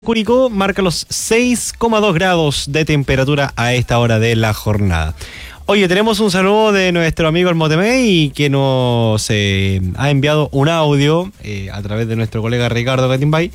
Curicó marca los 6,2 grados de temperatura a esta hora de la jornada. Oye, tenemos un saludo de nuestro amigo el Motemey, que nos ha enviado un audio a través de nuestro colega Ricardo Catimbay.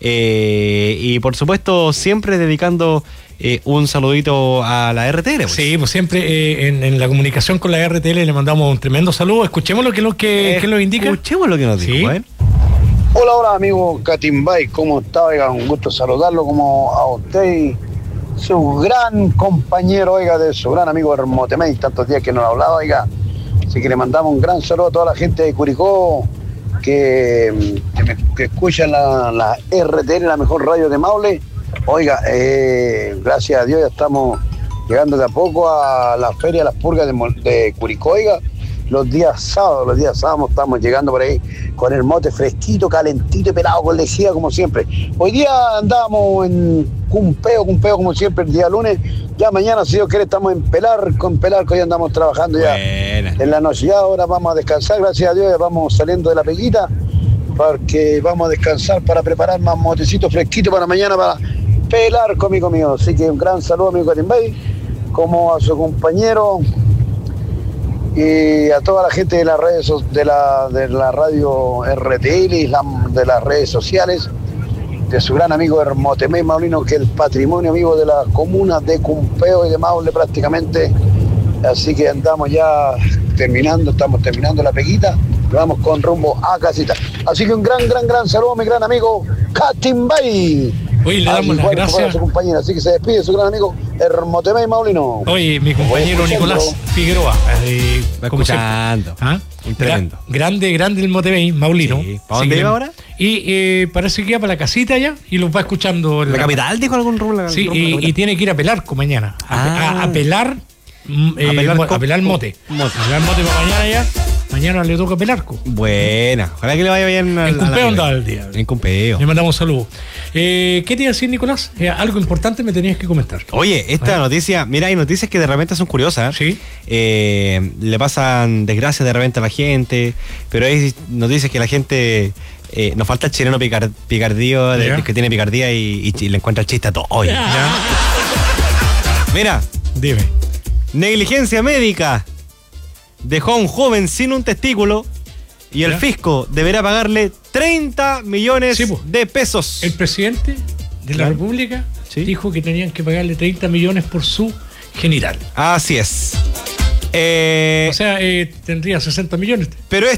Y por supuesto, siempre dedicando un saludito a la RTL. Pues. Sí, pues siempre en la comunicación con la RTL le mandamos un tremendo saludo. Escuchemos lo que nos indica. Escuchemos lo que nos dijo, ¿Sí? Hola, amigo Catimbay, ¿cómo está? Oiga, un gusto saludarlo como a usted y su gran compañero, oiga, de su gran amigo Hermotemey, tantos días que no ha hablado, oiga. Así que le mandamos un gran saludo a toda la gente de Curicó que escucha la RTL, la mejor radio de Maule. Oiga, gracias a Dios ya estamos llegando de a poco a la Feria de las Purgas de Curicó, oiga. Los días sábados estamos llegando por ahí con el mote fresquito, calentito y pelado con lejía como siempre. Hoy día andábamos en Cumpeo como siempre el día lunes. Ya mañana, si Dios quiere, estamos en Pelarco, que hoy andamos trabajando ya en la noche. Ya ahora vamos a descansar, gracias a Dios, ya vamos saliendo de la peguita porque vamos a descansar para preparar más motecitos fresquitos para mañana para Pelarco, amigo mío. Así que un gran saludo, amigo Catimbay, como a su compañero y a toda la gente de las redes de la radio RTL y de las redes sociales, de su gran amigo Hermotemey Maulino, que es el patrimonio amigo de las comunas de Cumpeo y de Maule prácticamente. Así que andamos ya estamos terminando la peguita, vamos con rumbo a casita. Así que un gran saludo a mi gran amigo Catimbay. Hoy le damos las gracias a su compañera, así que se despide su gran amigo Hermotemey Maulino. Oye, mi compañero Nicolás Figueroa, escuchando. ¿Ah? Tremendo. Grande el Motemey Maulino. Sí. ¿Para dónde iba ahora? Y parece que iba para la casita allá y los va escuchando. ¿La capital dijo algún rumbo? Sí, y tiene que ir a Pelarco mañana. A pelar mote. A pelar mote para mañana ya. Mañana le toca Pelarco. Buena. Ojalá que le vaya bien. En Cumpeo andaba el día. En Cumpeo. Le mandamos saludos. ¿Qué te iba a decir, Nicolás? Algo importante me tenías que comentar. Oye, esta noticia, mira, hay noticias que de repente son curiosas. Sí. Le pasan desgracias de repente a la gente, pero hay noticias que la gente... nos falta el chileno picardío, que tiene picardía y le encuentra el chiste a todo. Oye. Mira. Dime. Negligencia médica. Dejó a un joven sin un testículo y el fisco deberá pagarle 30 millones de pesos. El presidente de la República dijo que tenían que pagarle 30 millones por su genital. Así es. O sea, tendría 60 millones. Pero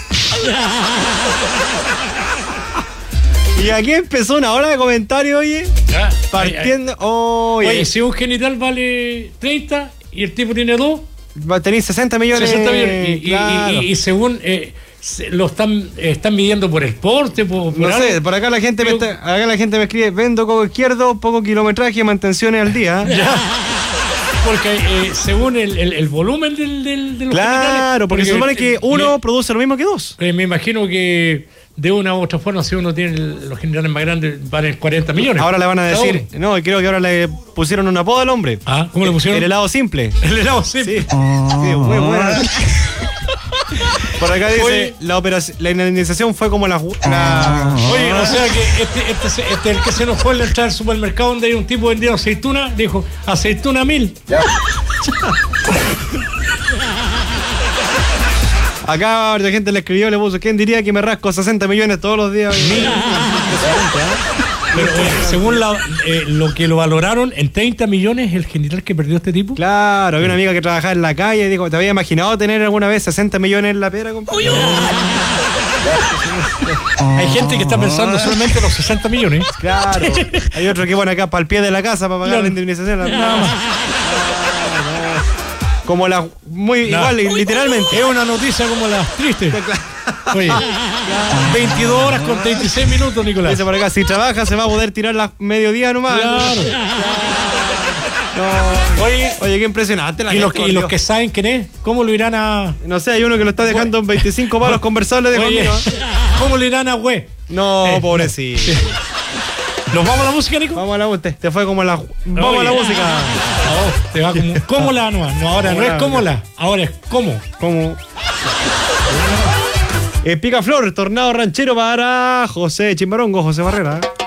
y aquí empezó una hora de comentarios, oye. Partiendo. Oye, si un genital vale 30 y el tipo tiene 2, va a tener 60 millones. 60 millones. Claro. Y según lo están midiendo por el porte, por no algo. sé, por acá la gente me escribe: vendo coco izquierdo, poco kilometraje y mantenciones al día. Porque según el volumen de los claro, porque se supone que uno produce lo mismo que dos. Me imagino que de una u otra forma, si uno tiene los generales más grandes, valen 40 millones. Ahora le van a decir, no, creo que ahora le pusieron un apodo al hombre. ¿Cómo le pusieron? El helado simple. El helado simple. Sí, muy bueno. Por acá dice, la indemnización fue como la... Oye, o sea que este el que se nos fue en la entrada al supermercado donde hay un tipo vendiendo aceituna, dijo, aceituna 1000. Acá la gente le escribió, le puso: ¿quién diría que me rasco 60 millones todos los días? Pero según lo que lo valoraron en 30 millones el genital que perdió este tipo. Claro, había una amiga que trabajaba en la calle y dijo: ¿te había imaginado tener alguna vez 60 millones en la pera, compadre? Hay gente que está pensando solamente en los 60 millones. Claro. Hay otro que pone acá para el pie de la casa para pagar la indemnización. Nada más. Como la... igual, literalmente. Es una noticia como las tristes. Oye, 22 horas con 36 minutos, Nicolás. Dice por acá: si trabaja se va a poder tirar las mediodía nomás. Claro. No. Oye, qué impresionante la gente. ¿Y los que saben quién es? ¿Cómo lo irán a...? No sé, hay uno que lo está dejando en 25 palos conversables de conmigo. ¿Cómo lo irán a güey? No, pobrecito. ¿Nos vamos a la música, Nico? Vamos a la música. Te fue como la... Vamos a la música. No, te va como la no. Ahora no es como la. Ahora es como. Picaflor, tornado ranchero para José Chimbarongo, José Barrera.